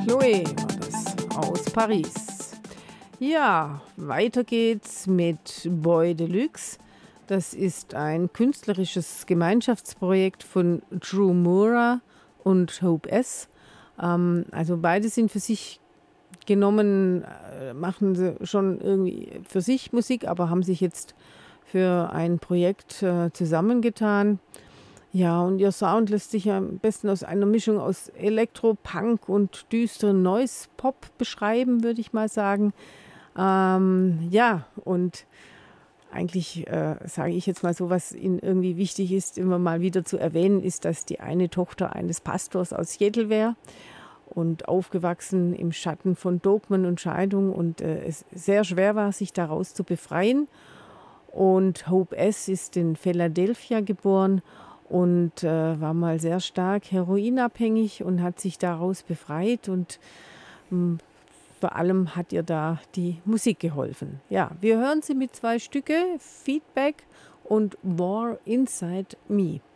Chloé war das aus Paris. Ja, weiter geht's mit Boy Deluxe. Das ist ein künstlerisches Gemeinschaftsprojekt von Drew Mura und Hope S. Also beide sind für sich genommen, machen sie schon irgendwie für sich Musik, aber haben sich jetzt für ein Projekt zusammengetan. Ja, und ihr Sound lässt sich am besten aus einer Mischung aus Elektro, Punk und düsteren Noise-Pop beschreiben, würde ich mal sagen. Ja, und eigentlich sage ich jetzt mal so, was Ihnen irgendwie wichtig ist, immer mal wieder zu erwähnen, ist, dass die eine Tochter eines Pastors aus Seattle wäre und aufgewachsen im Schatten von Dogmen und Scheidung und es sehr schwer war, sich daraus zu befreien. Und Hope S. ist in Philadelphia geboren und war mal sehr stark heroinabhängig und hat sich daraus befreit und vor allem hat ihr da die Musik geholfen. Ja, wir hören sie mit 2 Stücke, Feedback und War Inside Me.